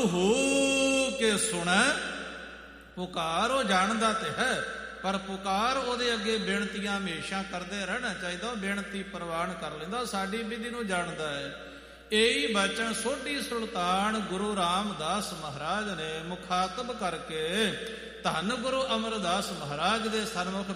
ਹੋ ਕੇ ਸੁਣੈ ਪੁਕਾਰ। ਉਹ ਜਾਣਦਾ ਤੇ ਹੈ, ਪਰ ਪੁਕਾਰ ਉਹਦੇ ਅੱਗੇ ਬੇਨਤੀਆਂ ਹਮੇਸ਼ਾ ਕਰਦੇ ਰਹਿਣਾ ਚਾਹੀਦਾ। ਉਹ ਬੇਨਤੀ ਪ੍ਰਵਾਨ ਕਰ ਲੈਂਦਾ, ਸਾਡੀ ਵਿਧੀ ਨੂੰ ਜਾਣਦਾ ਹੈ। ਇਹੀ ਬਚਨ ਸੋਢੀ ਸੁਲਤਾਨ ਗੁਰੂ ਰਾਮਦਾਸ ਮਹਾਰਾਜ ਨੇ ਮੁਖਾਤਬ ਕਰਕੇ ਧੰਨ ਗੁਰੂ ਅਮਰਦਾਸ ਮਹਾਰਾਜ ਦੇ ਸਨਮੁਖ